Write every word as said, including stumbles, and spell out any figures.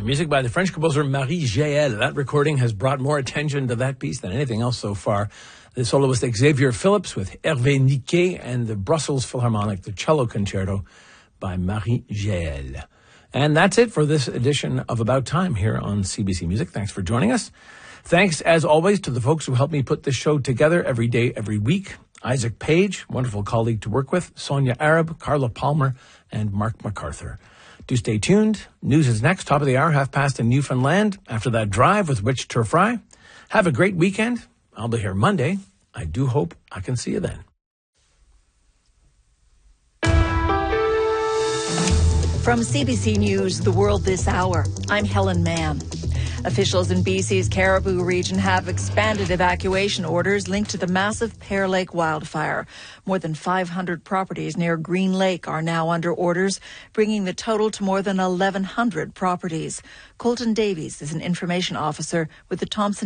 Music by the French composer Marie Jaël. That recording has brought more attention to that piece than anything else so far. The soloist Xavier Phillips with Hervé Niquet and the Brussels Philharmonic, the cello concerto by Marie Jaël. And that's it for this edition of About Time here on C B C Music. Thanks for joining us. Thanks, as always, to the folks who help me put this show together every day, every week. Isaac Page, wonderful colleague to work with, Sonia Arab, Carla Palmer, and Mark MacArthur. Do stay tuned. News is next, top of the hour, half past in Newfoundland. After that drive with Rich Turfry. Have a great weekend. I'll be here Monday. I do hope I can see you then. From C B C News, The World This Hour, I'm Helen Mann. Officials in B C's Caribou region have expanded evacuation orders linked to the massive Pear Lake wildfire. More than five hundred properties near Green Lake are now under orders, bringing the total to more than eleven hundred properties. Colton Davies is an information officer with the Thompson